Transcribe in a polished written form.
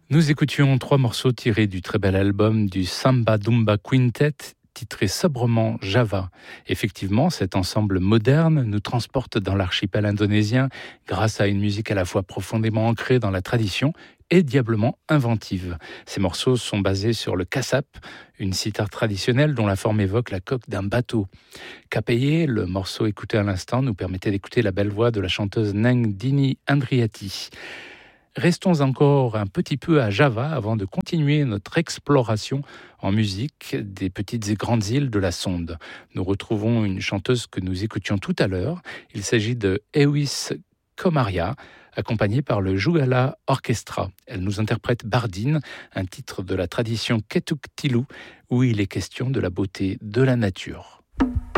Nous écoutions 3 morceaux tirés du très bel album du Samba Dumba Quintet, titré sobrement Java. Effectivement, cet ensemble moderne nous transporte dans l'archipel indonésien grâce à une musique à la fois profondément ancrée dans la tradition et diablement inventive. Ces morceaux sont basés sur le kasap, une sitar traditionnelle dont la forme évoque la coque d'un bateau. Kapeye, le morceau écouté à l'instant, nous permettait d'écouter la belle voix de la chanteuse Neng Dini Andriati. Restons encore un petit peu à Java avant de continuer notre exploration en musique des petites et grandes îles de la Sonde. Nous retrouvons une chanteuse que nous écoutions tout à l'heure. Il s'agit de Ewis Komaria, accompagnée par le Jugala Orchestra. Elle nous interprète Bardine, un titre de la tradition Ketuk Tilu, où il est question de la beauté de la nature.